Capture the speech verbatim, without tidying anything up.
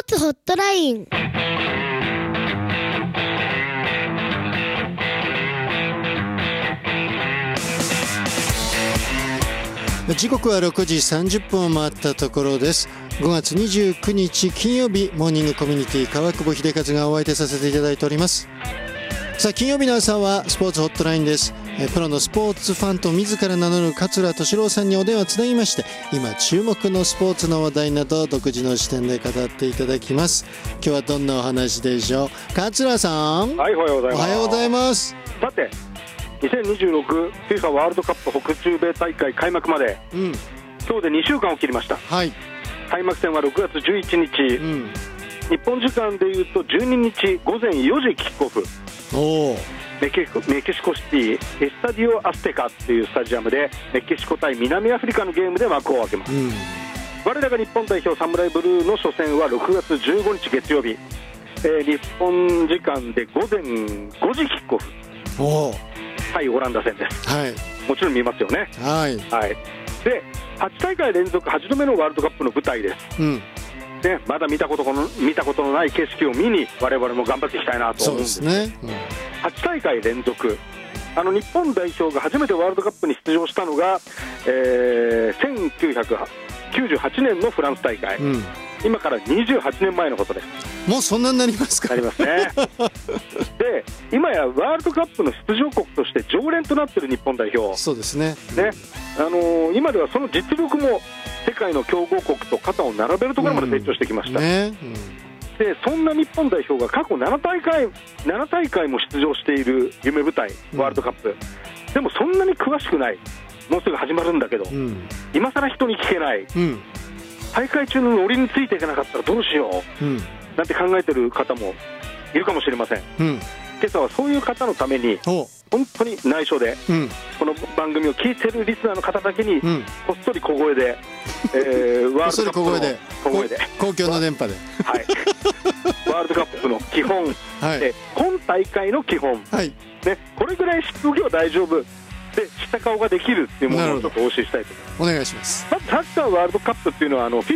ーツホットライン。 時刻はろくじさんじゅっぷんを回ったところです。ごがつにじゅうくにち金曜日、モーニングコミュニティ川久保秀和がお相手させていただいております。さあ、金曜日の朝はスポーツホットラインです。えプロのスポーツファンと自ら名乗る桂敏郎さんにお電話つなぎまして、今注目のスポーツの話題など独自の視点で語っていただきます。今日はどんなお話でしょう。桂さん。 はい、おはようございます。 おはようございます。 さて、にせんにじゅうろく フィファ ワールドカップ北中米大会開幕まで、うん、今日でにしゅうかんを切りました。 はい、 開幕戦はろくがつじゅういちにち、うん、日本時間でいうとじゅうににちごぜんよじキックオフ。 おメキシコ、メキシコシティエスタディオ・アステカっていうスタジアムでメキシコ対南アフリカのゲームで幕を開けます。うん、我らが日本代表サムライブルーの初戦はろくがつじゅうごにち月曜日、えー、日本時間でごぜんごじキックオフ。 お対オランダ戦です。 はい、 もちろん見ますよね。 はい、 はい、ではち大会連続はちどめのワールドカップの舞台です。うんね、まだ見たことの見たことのない景色を見に我々も頑張っていきたいなと思うんです。 そうですね。うん、 はち大会連続、あの日本代表が初めてワールドカップに出場したのが、えー、せんきゅうひゃくきゅうじゅうはちねんのフランス大会、うん、今からにじゅうはちねんまえのことです。 もうそんなになりますか。 なりますね。で今やワールドカップの出場国として常連となっている日本代表。 そうですね。 ね、あのー、今ではその実力も世界の強豪国と肩を並べるところまで成長してきました。うんねうん、でそんな日本代表が過去なな大会なな大会も出場している夢舞台ワールドカップ、うん、でもそんなに詳しくない。もうすぐ始まるんだけど、うん、今更人に聞けない、うん、大会中のノリについていけなかったらどうしよう、うん、なんて考えてる方もいるかもしれません。うん、今朝はそういう方のために本当に内緒で、うん、この番組を聞いてるリスナーの方だけに、うん、こっそり小声で、えー、ワールドカップの小声で公共の電波で、 はい、ワールドカップの基本、はい、で今大会の基本、はい、ね、これぐらい知っておけば大丈夫で知った顔ができるっていうものをちょっとお教えしたいと思います。 お願いします。 まずサッカーワールドカップっていうのはあの